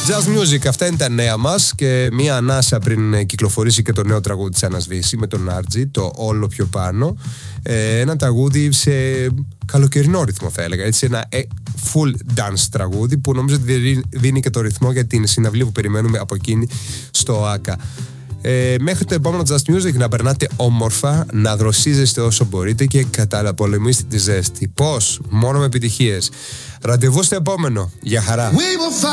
Just Music, αυτά είναι τα νέα μας. Και μία ανάσα πριν κυκλοφορήσει και το νέο τραγούδι της Άννας Βύση με τον Άρτζη, το Όλο Πιο Πάνω. Ένα τραγούδι σε καλοκαιρινό ρυθμό, θα έλεγα. Έτσι, ένα full dance τραγούδι που νομίζω ότι δίνει και το ρυθμό για την συναυλία που περιμένουμε από εκείνη στο ΆΚΑ. Μέχρι το επόμενο Just Music να περνάτε όμορφα, να δροσίζεστε όσο μπορείτε και καταπολεμήστε τη ζέστη. Πώς? Μόνο με επιτυχίες. Ραντεβού στο επόμενο. Γεια χαρά.